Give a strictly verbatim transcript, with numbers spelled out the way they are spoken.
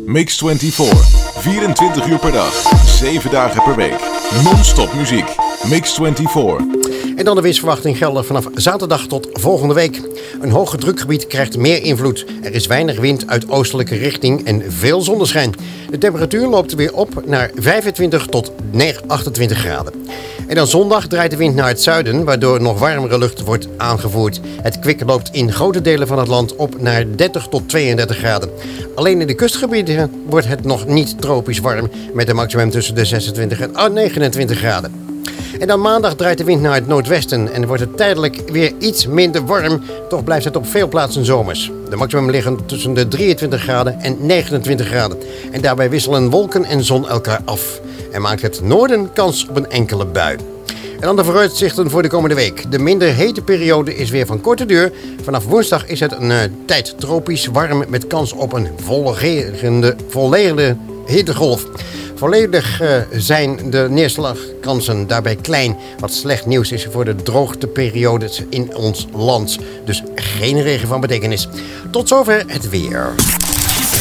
Mix vierentwintig. vierentwintig uur per dag. zeven dagen per week. Non-stop muziek. Mix vierentwintig. En dan de weersverwachting gelden vanaf zaterdag tot volgende week. Een hoge drukgebied krijgt meer invloed. Er is weinig wind uit oostelijke richting en veel zonneschijn. De temperatuur loopt weer op naar vijfentwintig tot achtentwintig graden. En dan zondag draait de wind naar het zuiden, waardoor nog warmere lucht wordt aangevoerd. Het kwik loopt in grote delen van het land op naar dertig tot tweeëndertig graden. Alleen in de kustgebieden wordt het nog niet tropisch warm, met een maximum tussen de zesentwintig en negenentwintig graden. En dan maandag draait de wind naar het noordwesten en wordt het tijdelijk weer iets minder warm. Toch blijft het op veel plaatsen zomers. De maximum liggen tussen de drieëntwintig graden en negenentwintig graden. En daarbij wisselen wolken en zon elkaar af. En maakt het noorden kans op een enkele bui. En dan de vooruitzichten voor de komende week. De minder hete periode is weer van korte duur. Vanaf woensdag is het een uh, tijd tropisch warm met kans op een volledige, volledige hittegolf. Volledig uh, zijn de neerslagkansen daarbij klein, wat slecht nieuws is voor de droogteperiodes in ons land. Dus geen regen van betekenis. Tot zover het weer.